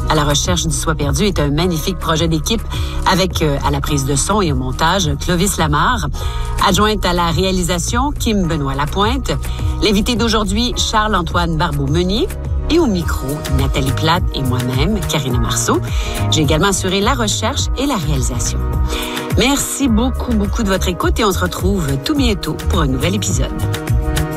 à la recherche du soi perdu est un magnifique projet d'équipe avec, à la prise de son et au montage, Clovis Lamarre. Adjointe à la réalisation, Kim Benoît-Lapointe. L'invité d'aujourd'hui, Charles-Antoine Barbeau-Meunier. Et au micro, Nathalie Plate et moi-même, Karina Marceau. J'ai également assuré la recherche et la réalisation. Merci beaucoup de votre écoute et on se retrouve tout bientôt pour un nouvel épisode.